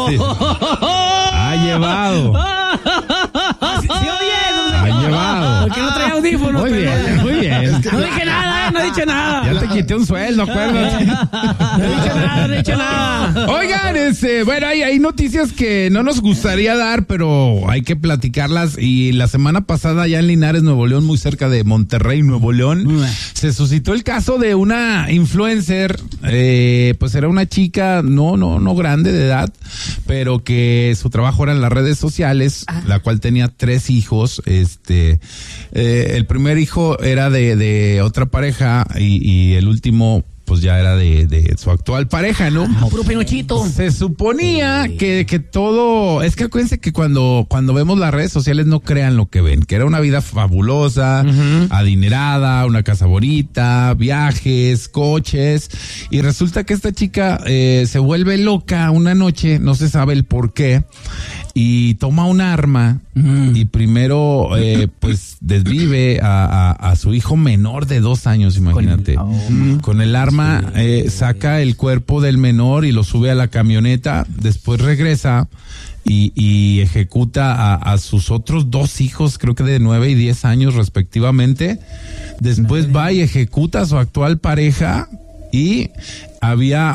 Ha llevado. ¿Sí oye? Ha llevado. ¿Por qué no trae audífonos? Muy bien, muy bien. No dije nada, no he dicho nada. Ya te quité un sueldo, acuérdate. No he dicho nada. Oigan, bueno, hay noticias que no nos gustaría dar, pero hay que platicarlas. Y la semana pasada, allá en Linares, Nuevo León, muy cerca de Monterrey, Nuevo León, se suscitó el caso de una influencer. Pues era una chica no grande de edad, pero que su trabajo era en las redes sociales, la cual tenía 3 hijos. El primer hijo era de otra pareja y el último pues ya era de su actual pareja, ¿no? Puro Pinochito. Se suponía que todo, es que acuérdense que cuando vemos las redes sociales no crean lo que ven, que era una vida fabulosa, adinerada, una casa bonita, viajes, coches, y resulta que esta chica se vuelve loca una noche, no se sabe el por qué, y toma un arma y primero pues desvive a su hijo menor de 2 años, imagínate. Con el arma saca el cuerpo del menor y lo sube a la camioneta, después regresa y ejecuta a sus otros 2 hijos, creo que de 9 y 10 años respectivamente. Después va y ejecuta a su actual pareja y había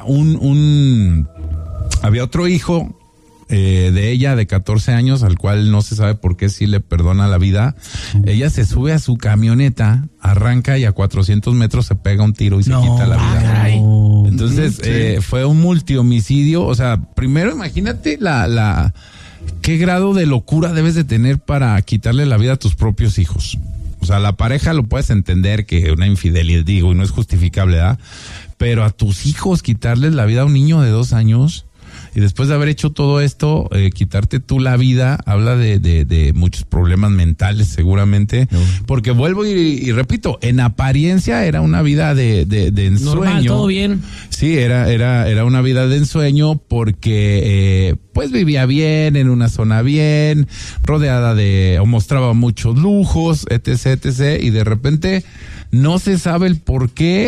había otro hijo de ella de 14 años, al cual no se sabe por qué sí le perdona la vida. Ella se sube a su camioneta, arranca y a 400 metros se pega un tiro y se quita la vida. Entonces, fue un multihomicidio. O sea, primero imagínate qué grado de locura debes de tener para quitarle la vida a tus propios hijos. O sea, la pareja lo puedes entender que una infidelidad, digo, y no es justificable, ¿verdad? Pero a tus hijos quitarles la vida a un niño de 2 años... Y después de haber hecho todo esto, quitarte tú la vida, habla de muchos problemas mentales seguramente, porque vuelvo y repito, en apariencia era una vida de ensueño. Normal, todo bien. Sí, era una vida de ensueño porque pues vivía bien, en una zona bien, rodeada o mostraba muchos lujos, etc, y de repente no se sabe el por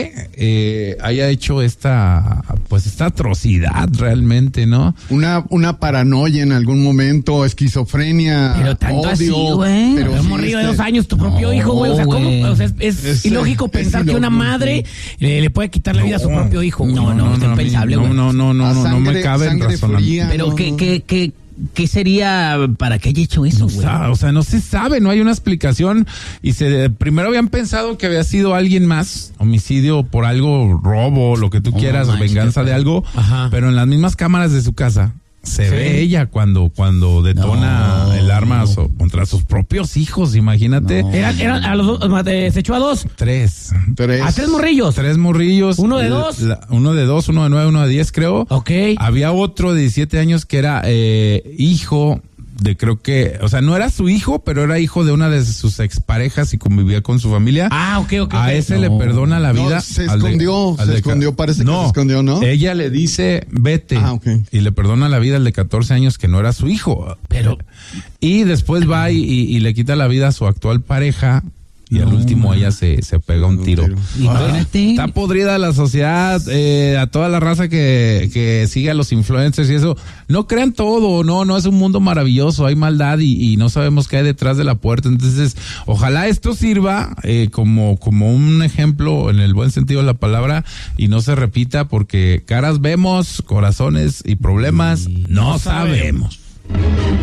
qué haya hecho esta atrocidad realmente, ¿no? Una paranoia en algún momento, esquizofrenia, pero tanto odio. Así, güey. Pero un morrillo de 2 años, tu propio hijo, güey. O sea, ¿cómo? O sea, es ilógico pensar que una madre le puede quitar la vida a su propio hijo. No, es impensable, güey. No me cabe en razonamiento. Pero ¿qué sería para que haya hecho eso, güey? O sea, no se sabe, no hay una explicación. Y primero habían pensado que había sido alguien más, homicidio por algo, robo, lo que tú quieras, venganza de algo. Ajá. Pero en las mismas cámaras de su casa se ve ella cuando detona el arma contra sus propios hijos, imagínate. Eran a los dos, se echó a 2. 3. ¿A 3 morrillos? 3 morrillos. ¿Uno de 2? Uno de 2, uno de 9, uno de 10, creo. Ok. Había otro de 17 años que era hijo de, creo que, o sea, no era su hijo, pero era hijo de una de sus exparejas y convivía con su familia. Ok. A ese le perdona la vida. Se escondió, parece que se escondió, ¿no? Ella le dice, vete. Y le perdona la vida al de 14 años que no era su hijo. Y después va y le quita la vida a su actual pareja. Y al último ella se pega un tiro. Está podrida la sociedad, a toda la raza que sigue a los influencers y eso. No crean todo, no es un mundo maravilloso, hay maldad y no sabemos qué hay detrás de la puerta. Entonces, ojalá esto sirva como un ejemplo en el buen sentido de la palabra y no se repita, porque caras vemos, corazones y problemas no sabemos.